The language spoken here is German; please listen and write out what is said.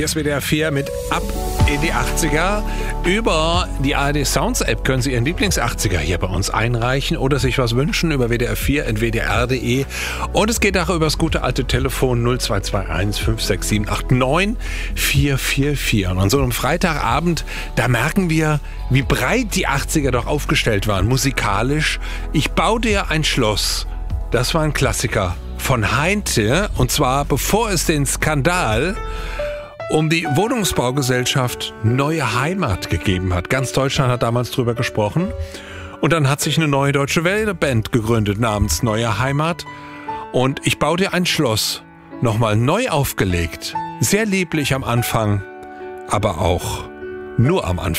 Hier ist WDR 4 mit Ab in die 80er. Über die ARD Sounds App können Sie Ihren Lieblings-80er hier bei uns einreichen oder sich was wünschen über WDR 4.wdr.de. Und es geht auch über das gute alte Telefon 0221 56789 444. Und an so einem Freitagabend, da merken wir, wie breit die 80er doch aufgestellt waren, musikalisch. Ich baue dir ein Schloss. Das war ein Klassiker von Heintje, und zwar bevor es den Skandal um die Wohnungsbaugesellschaft Neue Heimat gegeben hat. Ganz Deutschland hat damals drüber gesprochen. Und dann hat sich eine neue deutsche Welle-Band gegründet namens Neue Heimat. Und ich baue dir ein Schloss. Nochmal neu aufgelegt. Sehr lieblich am Anfang, aber auch nur am Anfang.